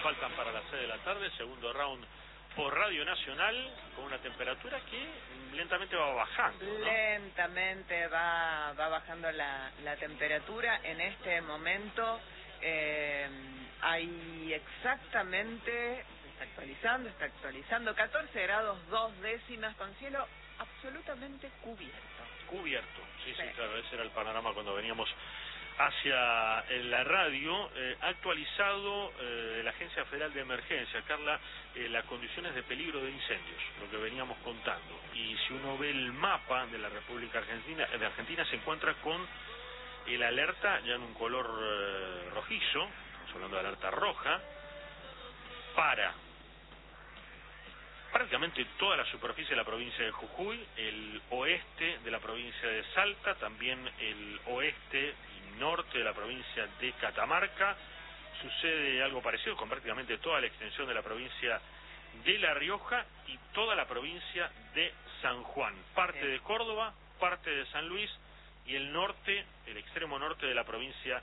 faltan para las 6 de la tarde, segundo round por Radio Nacional, con una temperatura que lentamente va bajando, ¿no? Lentamente va bajando la temperatura. En este momento hay exactamente, está actualizando, 14 grados 2 décimas, con cielo absolutamente cubierto. Cubierto, sí, claro, ese era el panorama cuando veníamos hacia la radio. Actualizado la Agencia Federal de Emergencia, Carla, las condiciones de peligro de incendios, lo que veníamos contando. Y si uno ve el mapa de la República Argentina se encuentra con el alerta ya en un color rojizo, estamos hablando de alerta roja, para prácticamente toda la superficie de la provincia de Jujuy, el oeste de la provincia de Salta, también el oeste y norte de la provincia de Catamarca. Sucede algo parecido con prácticamente toda la extensión de la provincia de La Rioja y toda la provincia de San Juan, parte de Córdoba, parte de San Luis y el norte, el extremo norte de la provincia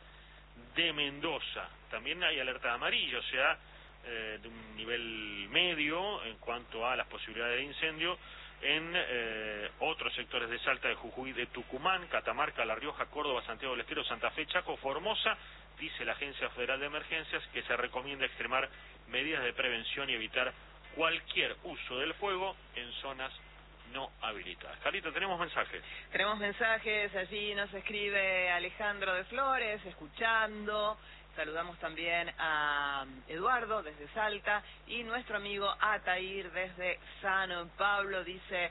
de Mendoza. También hay alerta amarilla, o sea, de un nivel medio en cuanto a las posibilidades de incendio en otros sectores de Salta, de Jujuy, de Tucumán, Catamarca, La Rioja, Córdoba, Santiago del Estero, Santa Fe, Chaco, Formosa. Dice la Agencia Federal de Emergencias que se recomienda extremar medidas de prevención y evitar cualquier uso del fuego en zonas no habilitadas. Carlita, tenemos mensajes. Tenemos mensajes, allí nos escribe Alejandro de Flores, escuchando. Saludamos también a Eduardo desde Salta y nuestro amigo Atair desde San Pablo dice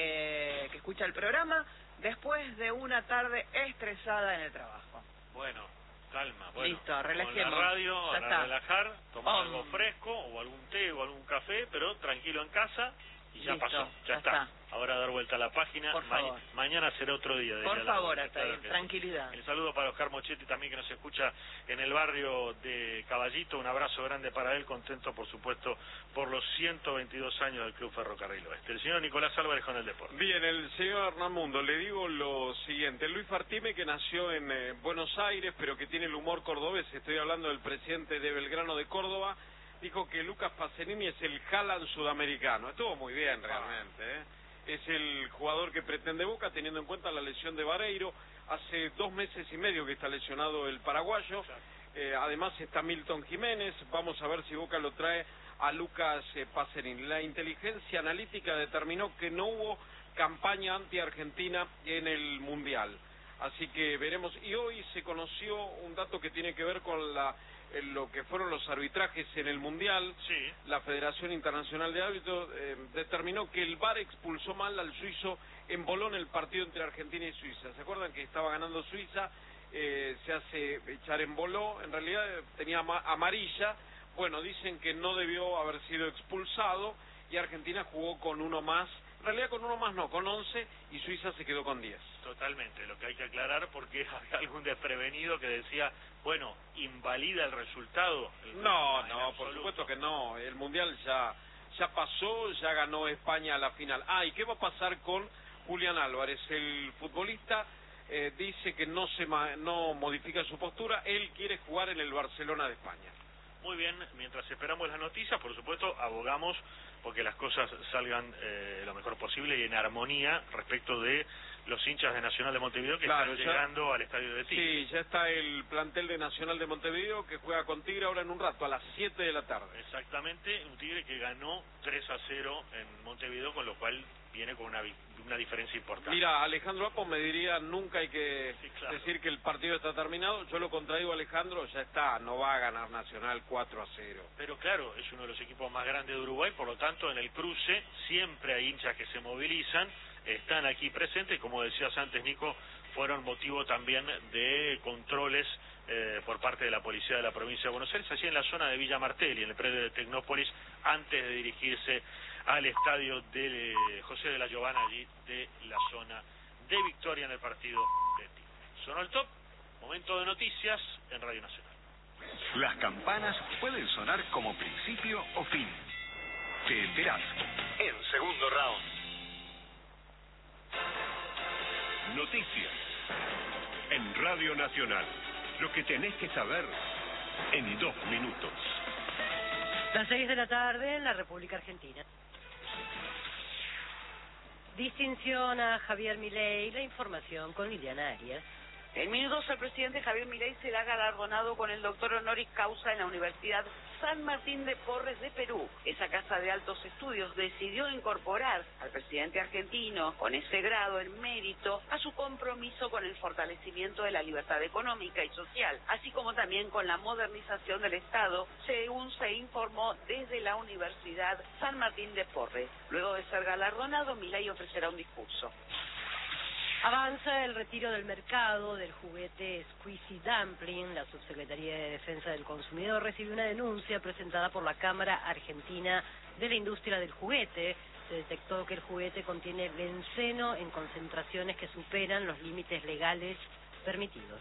que escucha el programa después de una tarde estresada en el trabajo. Bueno, calma. Bueno, listo, relajemos. Con la radio, ya está. Relajar, tomar algo fresco o algún té o algún café, pero tranquilo en casa y ya listo, pasó, ya está. Ahora dar vuelta a la página. Por favor. Mañana será otro día. Por favor, claro tranquilidad. Sí. El saludo para Oscar Mochetti también, que nos escucha en el barrio de Caballito. Un abrazo grande para él, contento por supuesto por los 122 años del Club Ferrocarril Oeste. El señor Nicolás Álvarez con el deporte. Bien, el señor Hernán Mundo, le digo lo siguiente. Luis Fartime, que nació en Buenos Aires, pero que tiene el humor cordobés, estoy hablando del presidente de Belgrano de Córdoba, dijo que Lucas Pacerini es el Haaland sudamericano. Estuvo muy bien realmente, ¿eh? Es el jugador que pretende Boca, teniendo en cuenta la lesión de Vareiro. Hace 2 meses y medio que está lesionado el paraguayo. Además está Milton Jiménez. Vamos a ver si Boca lo trae a Lucas Pacerini. La inteligencia analítica determinó que no hubo campaña anti-Argentina en el Mundial. Así que veremos. Y hoy se conoció un dato que tiene que ver con lo que fueron los arbitrajes en el Mundial. Sí. La Federación Internacional de Árbitros determinó que el VAR expulsó mal al suizo en Bolón el partido entre Argentina y Suiza. ¿Se acuerdan que estaba ganando Suiza? Se hace echar en boló, en realidad tenía amarilla. Bueno, dicen que no debió haber sido expulsado y Argentina jugó con uno más. En realidad con uno más no, con 11, y Suiza se quedó con 10. Totalmente, lo que hay que aclarar, porque había algún desprevenido que decía, bueno, ¿invalida el resultado? No, por supuesto que no. El Mundial ya pasó, ya ganó España a la final. ¿Y qué va a pasar con Julián Álvarez? El futbolista dice que no modifica su postura, él quiere jugar en el Barcelona de España. Muy bien, mientras esperamos las noticias, por supuesto, abogamos porque las cosas salgan lo mejor posible y en armonía respecto de los hinchas de Nacional de Montevideo que están llegando al estadio de Tigre. Sí, ya está el plantel de Nacional de Montevideo que juega con Tigre ahora en un rato, a las 7 de la tarde. Exactamente, un Tigre que ganó 3-0 en Montevideo, con lo cual viene con una diferencia importante. Mira, Alejandro Apo me diría, nunca hay que decir que el partido está terminado. Yo lo contraigo, Alejandro, ya está, no va a ganar Nacional 4-0. Pero claro, es uno de los equipos más grandes de Uruguay, por lo tanto en el cruce siempre hay hinchas que se movilizan, están aquí presentes, como decías antes, Nico, fueron motivo también de controles por parte de la policía de la provincia de Buenos Aires, allí en la zona de Villa Martelli, en el predio de Tecnópolis, antes de dirigirse al estadio de José de la Giovana, allí de la zona de Victoria en el partido de Tigre. Sonó el top, momento de noticias en Radio Nacional. Las campanas pueden sonar como principio o fin. Te enterás en segundo round. Noticias en Radio Nacional. Lo que tenés que saber en 2 minutos. Las 6 de la tarde en la República Argentina. Distinción a Javier Milei, la información con Liliana Arias. En minutos el presidente Javier Milei será galardonado con el doctor honoris causa en la Universidad San Martín de Porres de Perú. Esa casa de altos estudios decidió incorporar al presidente argentino con ese grado en mérito a su compromiso con el fortalecimiento de la libertad económica y social, así como también con la modernización del Estado, según se informó desde la Universidad San Martín de Porres. Luego de ser galardonado, Milei ofrecerá un discurso. Avanza el retiro del mercado del juguete Squeezy Dumpling. La Subsecretaría de Defensa del Consumidor recibió una denuncia presentada por la Cámara Argentina de la Industria del Juguete. Se detectó que el juguete contiene benceno en concentraciones que superan los límites legales permitidos.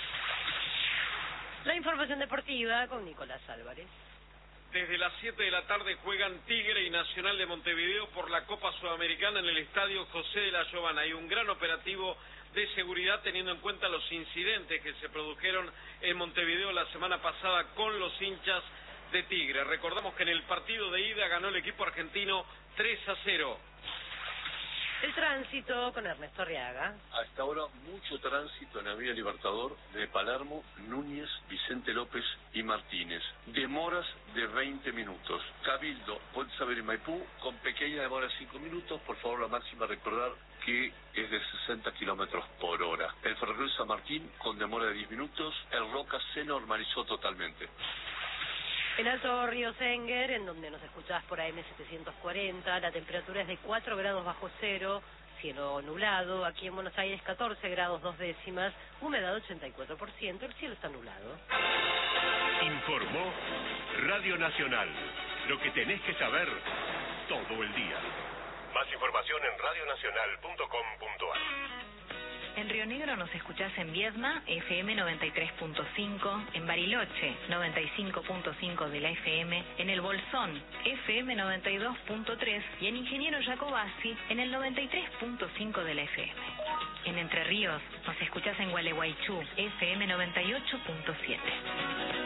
La información deportiva con Nicolás Álvarez. Desde las 7 de la tarde juegan Tigre y Nacional de Montevideo por la Copa Sudamericana en el Estadio José de la Giovana. Hay un gran operativo de seguridad teniendo en cuenta los incidentes que se produjeron en Montevideo la semana pasada con los hinchas de Tigre. Recordamos que en el partido de ida ganó el equipo argentino 3-0. El tránsito con Ernesto Arriaga. Hasta ahora mucho tránsito en la Avenida Libertador de Palermo, Núñez, Vicente López y Martínez. Demoras de 20 minutos. Cabildo, Puente Saber y Maipú, con pequeña demora de 5 minutos. Por favor, la máxima recordar que es de 60 kilómetros por hora. El ferrocarril San Martín, con demora de 10 minutos. El Roca se normalizó totalmente. En Alto Río Senguer, en donde nos escuchás por AM740, la temperatura es de 4 grados bajo cero, cielo nublado. Aquí en Buenos Aires 14 grados 2 décimas, humedad 84%, el cielo está nublado. Informó Radio Nacional, lo que tenés que saber todo el día. Más información en radionacional.com.ar. En Río Negro nos escuchás en Viedma, FM 93.5, en Bariloche, 95.5 de la FM, en El Bolsón, FM 92.3 y en Ingeniero Jacobasi, en el 93.5 de la FM. En Entre Ríos nos escuchás en Gualeguaychú, FM 98.7.